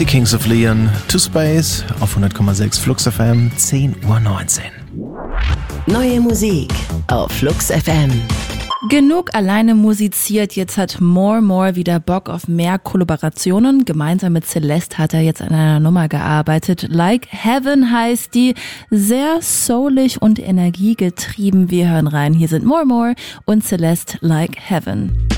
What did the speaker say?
die Kings of Leon, To Space auf 100,6 Flux FM, 10:19 Uhr. Neue Musik auf Flux FM. Genug alleine musiziert, jetzt hat More wieder Bock auf mehr Kollaborationen. Gemeinsam mit Celeste hat er jetzt an einer Nummer gearbeitet. Like Heaven heißt die, sehr soulig und energiegetrieben. Wir hören rein, hier sind More und Celeste, Like Heaven.